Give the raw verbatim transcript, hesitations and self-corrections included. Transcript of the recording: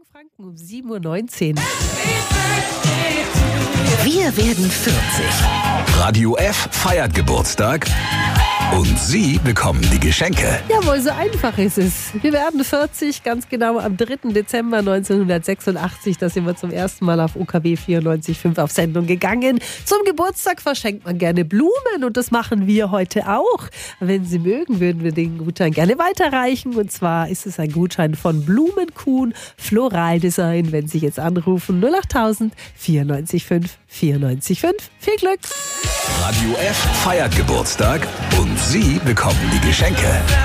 Franken um sieben Uhr neunzehn. Wir werden vierzig. Radio F feiert Geburtstag und Sie bekommen die Geschenke. Jawohl, so einfach ist es. Wir werden vierzig, ganz genau am dritten Dezember neunzehnhundertsechsundachtzig. Da sind wir zum ersten Mal auf O K W vierundneunzig Komma fünf auf Sendung gegangen. Zum Geburtstag verschenkt man gerne Blumen und das machen wir heute auch. Wenn Sie mögen, würden wir den Gutschein gerne weiterreichen. Und zwar ist es ein Gutschein von Blumenkuhn Floraldesign. Wenn Sie jetzt anrufen, null achttausend vierundneunzig Komma fünf vierundneunzig Komma fünf. Viel Glück! Radio F feiert Geburtstag und Sie bekommen die Geschenke.